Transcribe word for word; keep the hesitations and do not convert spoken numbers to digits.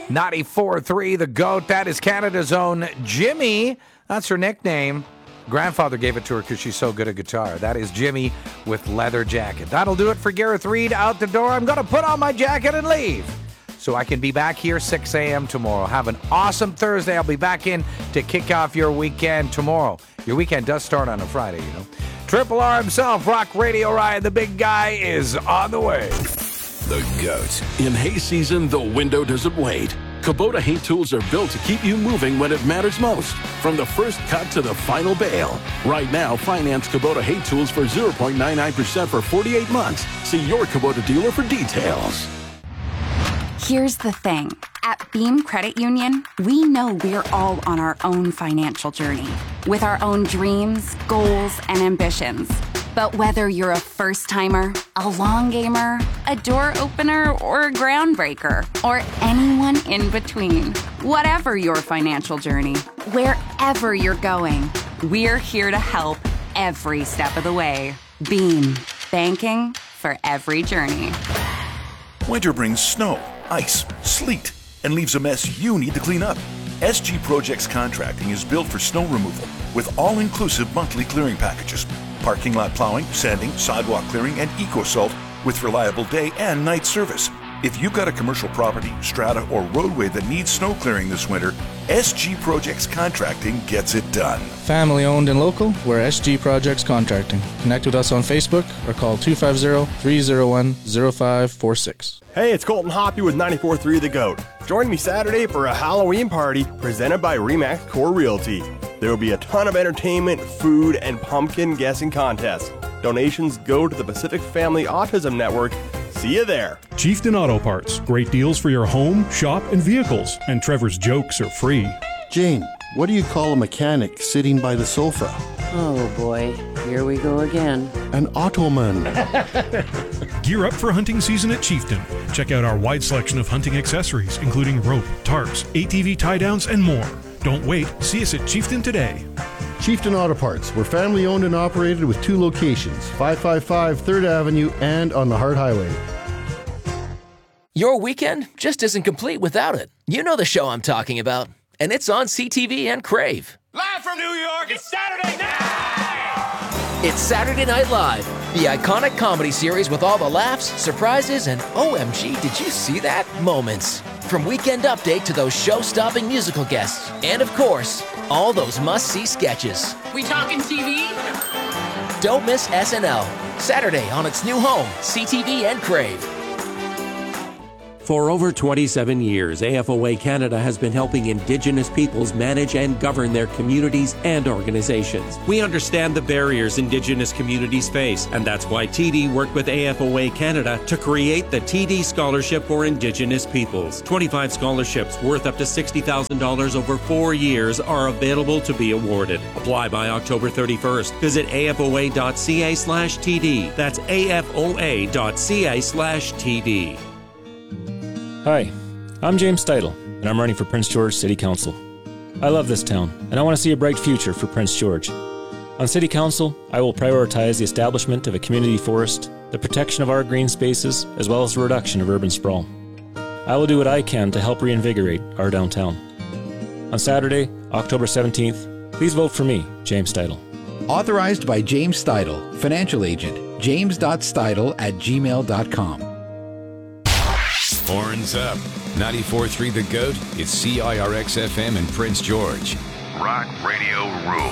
ninety-four three The GOAT. That is Canada's own Jimmy. That's her nickname. Grandfather gave it to her because she's so good at guitar. That is Jimmy with Leather Jacket. That'll do it for Gareth Reed. Out the door. I'm going to put on my jacket and leave so I can be back here six a.m. tomorrow. Have an awesome Thursday. I'll be back in to kick off your weekend tomorrow. Your weekend does start on a Friday, you know. Triple R himself, Rock Radio Ryan, the big guy, is on the way. The GOAT. In hay season, the window doesn't wait. Kubota hay tools are built to keep you moving when it matters most. From the first cut to the final bale. Right now, finance Kubota hay tools for zero point nine nine percent for forty-eight months. See your Kubota dealer for details. Here's the thing. At Beam Credit Union, we know we're all on our own financial journey with our own dreams, goals, and ambitions. But whether you're a first-timer, a long gamer, a door opener, or a groundbreaker, or anyone in between, whatever your financial journey, wherever you're going, we're here to help every step of the way. Beam, banking for every journey. Winter brings snow, ice, sleet, and leaves a mess you need to clean up. S G Projects Contracting is built for snow removal with all-inclusive monthly clearing packages. Parking lot plowing, sanding, sidewalk clearing, and eco-salt with reliable day and night service. If you've got a commercial property, strata, or roadway that needs snow clearing this winter, S G Projects Contracting gets it done. Family owned and local, we're S G Projects Contracting. Connect with us on Facebook or call two five zero, three zero one, zero five four six. Hey, it's Colton Hoppy with ninety-four three The GOAT. Join me Saturday for a Halloween party presented by RE/MAX Core Realty. There will be a ton of entertainment, food, and pumpkin guessing contests. Donations go to the Pacific Family Autism Network. See you there. Chieftain Auto Parts. Great deals for your home, shop, and vehicles. And Trevor's jokes are free. Jane, what do you call a mechanic sitting by the sofa? Oh boy, here we go again. An Ottoman. Gear up for hunting season at Chieftain. Check out our wide selection of hunting accessories, including rope, tarps, A T V tie-downs, and more. Don't wait. See us at Chieftain today. Chieftain Auto Parts. We're family owned and operated with two locations, five five five third Avenue and on the Hart Highway. Your weekend just isn't complete without it. You know the show I'm talking about. And it's on C T V and Crave. Live from New York, it's Saturday night! It's Saturday Night Live, the iconic comedy series with all the laughs, surprises, and O M G, did you see that? Moments. From Weekend Update to those show-stopping musical guests. And of course, all those must-see sketches. We talking T V? Don't miss S N L. Saturday on its new home, C T V and Crave. For over twenty-seven years, A F O A Canada has been helping Indigenous peoples manage and govern their communities and organizations. We understand the barriers Indigenous communities face, and that's why T D worked with A F O A Canada to create the T D Scholarship for Indigenous Peoples. twenty-five scholarships worth up to sixty thousand dollars over four years are available to be awarded. Apply by October thirty-first. Visit afoa.ca slash TD. That's afoa.ca slash TD. Hi, I'm James Steitel, and I'm running for Prince George City Council. I love this town, and I want to see a bright future for Prince George. On City Council, I will prioritize the establishment of a community forest, the protection of our green spaces, as well as the reduction of urban sprawl. I will do what I can to help reinvigorate our downtown. On Saturday, October seventeenth, please vote for me, James Steitel. Authorized by James Steitel, financial agent, james dot steitel at gmail dot com. Horns up. ninety-four three The GOAT. It's C I R X F M in Prince George. Rock Radio rules.